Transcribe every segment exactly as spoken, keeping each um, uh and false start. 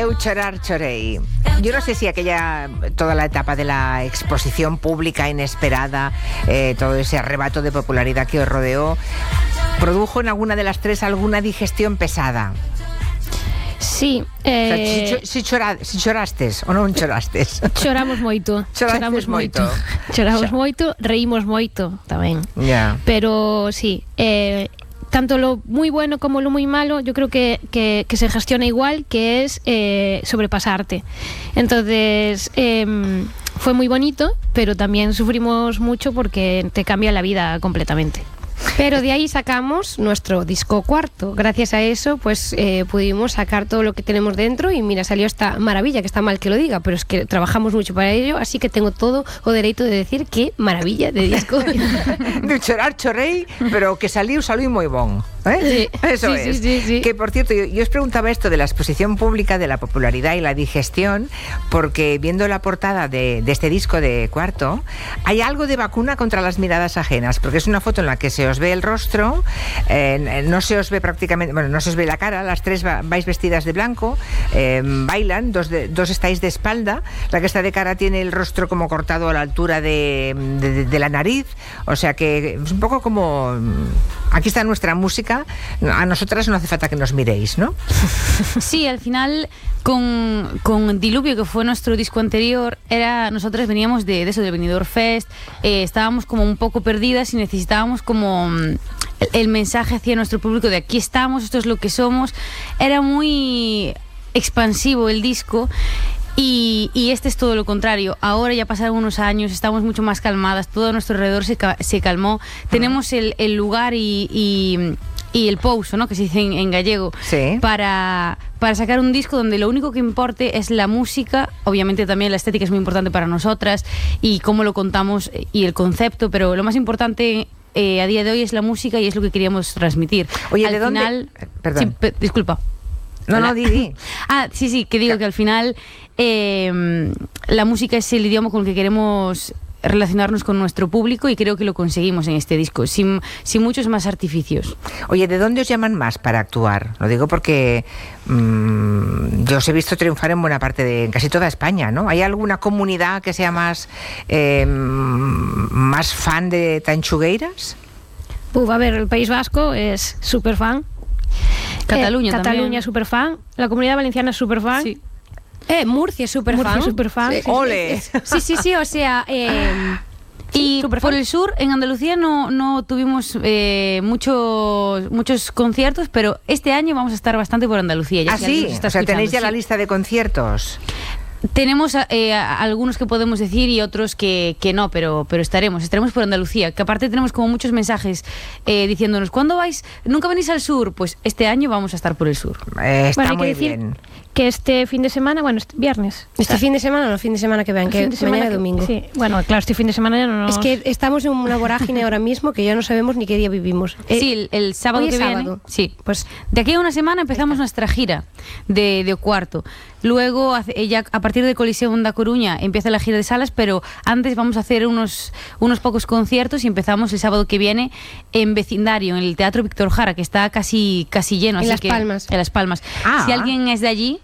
Eu chorar chorei. Yo no sé si aquella, toda la etapa de la exposición pública inesperada, eh, todo ese arrebato de popularidad que os rodeó, produjo en alguna de las tres alguna digestión pesada. Sí, eh... o sea, si, cho, si, chora, si chorastes ou non chorastes. Choramos moito. Choramos moito. Choramos moito, reímos moito tamén. Yeah. Pero sí, eh, tanto lo muy bueno como lo muy malo, yo creo que, que, que se gestiona igual, que es eh, sobrepasarte. Entonces, eh, fue muy bonito, pero también sufrimos mucho porque te cambia la vida completamente. Pero de ahí sacamos nuestro disco cuarto. Gracias a eso, pues eh, pudimos sacar todo lo que tenemos dentro y mira, salió esta maravilla, que está mal que lo diga, pero es que trabajamos mucho para ello, así que tengo todo o derecho de decir que maravilla de disco. De chorar chorrei, pero que salió, salió muy bon. ¿Eh? Sí, eso sí, es. Sí, sí, sí. Que por cierto, yo, yo os preguntaba esto de la exposición pública, de la popularidad y la digestión, porque viendo la portada de, de este disco de cuarto, hay algo de vacuna contra las miradas ajenas, porque es una foto en la que se os ve el rostro, eh, no se os ve prácticamente, bueno, no se os ve la cara, las tres va, vais vestidas de blanco, eh, bailan, dos, de, dos estáis de espalda, la que está de cara tiene el rostro como cortado a la altura de, de, de la nariz, o sea que es un poco como, aquí está nuestra música. A nosotras no hace falta que nos miréis, ¿no? Sí, al final con, con Diluvio, que fue nuestro disco anterior, era nosotras veníamos de, de eso, del Benidorm Fest, eh, estábamos como un poco perdidas y necesitábamos como el, el mensaje hacia nuestro público de aquí estamos, esto es lo que somos. Era muy expansivo el disco. Y, y este es todo lo contrario. Ahora ya pasaron unos años, estamos mucho más calmadas, todo a nuestro alrededor se, se calmó. Uh-huh. Tenemos el, el lugar y, y, y el pouso, ¿no? Que se dice en, en gallego, sí. para, para sacar un disco donde lo único que importe es la música. Obviamente también la estética es muy importante para nosotras y cómo lo contamos y el concepto, pero lo más importante eh, a día de hoy es la música y es lo que queríamos transmitir. Oye, al ¿de final, dónde? Perdón. Sí, pe- disculpa. No, no, di, di. Ah, sí, sí, que digo que al final eh, la música es el idioma con el que queremos relacionarnos con nuestro público y creo que lo conseguimos en este disco, sin, sin muchos más artificios. Oye, ¿de dónde os llaman más para actuar? Lo digo porque mmm, yo os he visto triunfar en buena parte de en casi toda España, ¿no? ¿Hay alguna comunidad que sea más, eh, más fan de Tanchugueiras? Uf, a ver, el País Vasco es súper fan. Cataluña, eh, Cataluña súper fan. La Comunidad Valenciana es súper fan. Sí. Eh, Murcia es súper fan. Murcia súper fan. Sí. ¡Ole! Sí, sí, sí, o sea... Eh, Y sí, por el sur, en Andalucía no, no tuvimos eh, muchos muchos conciertos, pero este año vamos a estar bastante por Andalucía. Ya Ah, sí, o sea, tenéis ya sí. la lista de conciertos. Tenemos eh, algunos que podemos decir y otros que, que no, pero, pero estaremos, estaremos por Andalucía, que aparte tenemos como muchos mensajes eh, diciéndonos, ¿cuándo vais? ¿Nunca venís al sur? Pues este año vamos a estar por el sur. Eh, está Bueno, hay muy que decir bien. que este fin de semana, bueno, este viernes. este o sea, fin de semana o no, fin de semana que vean, que fin de semana mañana que- domingo. Sí, bueno, claro, este fin de semana ya no nos... Es que estamos en una vorágine ahora mismo que ya no sabemos ni qué día vivimos. Eh, Sí, el, el sábado hoy que es viene. sábado. Sí, pues de aquí a una semana empezamos nuestra gira de, de cuarto. Luego, hace- ya a partir de Coliseum da Coruña empieza la gira de salas, pero antes vamos a hacer unos, unos pocos conciertos y empezamos el sábado que viene en vecindario, en el Teatro Víctor Jara, que está casi, casi lleno. En así Las que- Palmas. En Las Palmas. Ah. Si alguien es de allí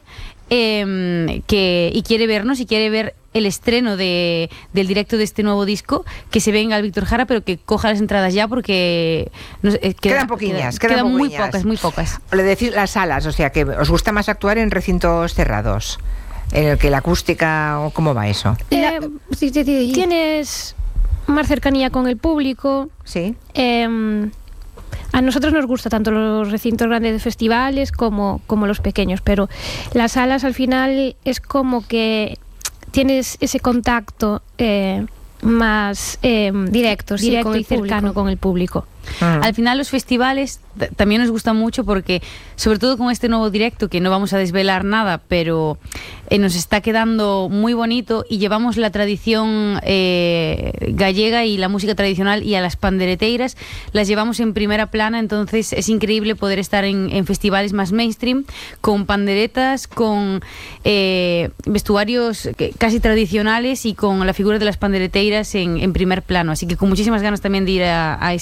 eh, que, y quiere vernos y quiere ver el estreno de, del directo de este nuevo disco, que se venga al Víctor Jara, pero que coja las entradas ya porque no sé, eh, queda- Quedan poquiñas, queda- quedan quedan muy poquiñas. pocas, muy pocas. Le decís las salas, o sea, que os gusta más actuar en recintos cerrados, en el que la acústica, o ¿cómo va eso? Eh, sí, sí, sí. tienes más cercanía con el público. Sí. Eh, a nosotros nos gusta tanto los recintos grandes de festivales como, como los pequeños, pero las salas al final es como que tienes ese contacto eh, más eh, Directo, sí, directo con el y cercano público. con el público. Mm. Al final los festivales t- también nos gustan mucho porque, sobre todo con este nuevo directo, que no vamos a desvelar nada, pero eh, nos está quedando muy bonito y llevamos la tradición eh, gallega y la música tradicional y a las pandereteiras las llevamos en primera plana, entonces es increíble poder estar en, en festivales más mainstream con panderetas, con eh, vestuarios que- casi tradicionales y con la figura de las pandereteiras en, en primer plano, así que con muchísimas ganas también de ir a, a esas plazas.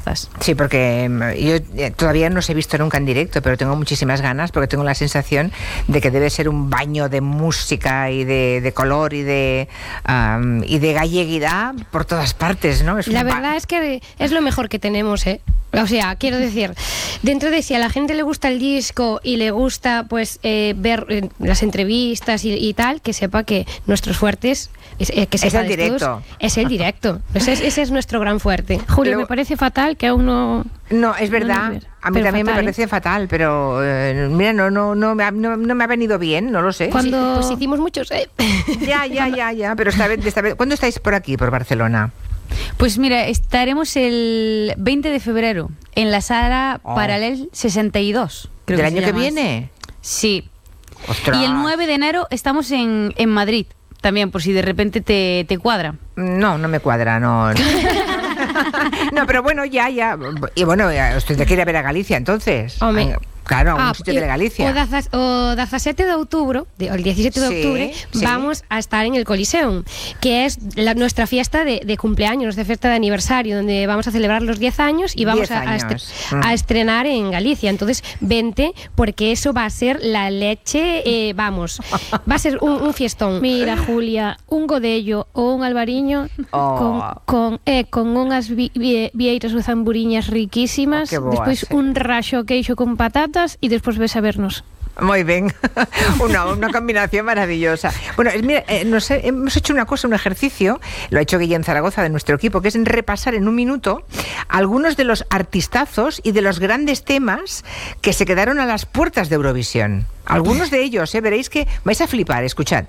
plazas. Sí, porque yo todavía no os he visto nunca en directo, pero tengo muchísimas ganas porque tengo la sensación de que debe ser un baño de música y de, de color y de um, y de galleguidad por todas partes, ¿no? Es la un verdad ba- es que es lo mejor que tenemos, ¿eh? O sea, quiero decir, dentro de si a la gente le gusta el disco y le gusta pues eh, ver eh, las entrevistas y, y tal, que sepa que nuestros fuertes es, eh, que Es sepa el de directo. todos, es el directo. Ese es, ese es nuestro gran fuerte. Julio, Luego- me parece fatal que aún no... No, es verdad. No, no, A mí pero también fatal, me parece fatal, pero eh, mira, no, no, no, me ha, no, no me ha venido bien, no lo sé. Cuando- Pues hicimos muchos, ¿eh? Ya, ya, ya, ya. Pero esta vez, esta vez, ¿cuándo estáis por aquí, por Barcelona? Pues mira, estaremos el veinte de febrero en la sala Oh. Paralel sesenta y dos. creo ¿Del se año que llama así. viene? Sí. Ostras. Y el nueve de enero estamos en, en Madrid también, por si de repente te, te cuadra. No, no me cuadra, no. No, pero bueno, ya, ya. Y bueno, ya, os tendré que ir a ver a Galicia entonces. Home. A- Claro, a un Ah, sitio y- de Galicia. O, dezas- o diecisiete de octubre, de- o el diecisiete de Sí, octubre, sí. vamos a estar en el Coliseum, que es la- nuestra fiesta de, de cumpleaños, de fiesta de aniversario, donde vamos a celebrar los diez años y vamos diez a, a estre- años. Mm. a estrenar en Galicia. Entonces, vente, porque eso va a ser la leche, eh, vamos, va a ser un, un fiestón. Mira, Julia, un godello o un albariño Oh. con, con, eh, con unhas vi, vi, vieiras ou zamburiñas riquísimas, Oh, que boas, despois eh. un raxo queixo con patatas e despois ves a vernos. Muy bien, una, una combinación maravillosa. Bueno, es- mira, eh, nos he- hemos hecho una cosa, un ejercicio, lo ha hecho Guillem Zaragoza de nuestro equipo, que es en repasar en un minuto algunos de los artistazos y de los grandes temas que se quedaron a las puertas de Eurovisión. Algunos de ellos, eh, veréis que vais a flipar, escuchad.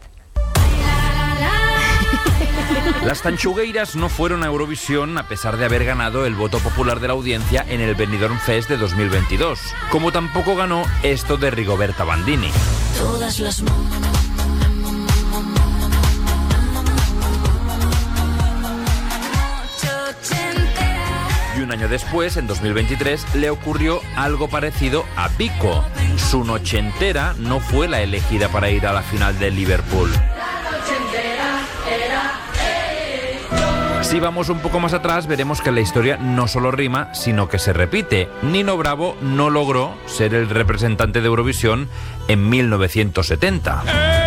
Las Tanchugueiras no fueron a Eurovisión a pesar de haber ganado el voto popular de la audiencia en el Benidorm Fest de dos mil veintidós, como tampoco ganó esto de Rigoberta Bandini. Todas las Y un año después, en dos mil veintitrés, le ocurrió algo parecido a Vico. Su noche entera no fue la elegida para ir a la final de Liverpool. Si vamos un poco más atrás, veremos que la historia no solo rima, sino que se repite. Nino Bravo no logró ser el representante de Eurovisión en mil novecientos setenta.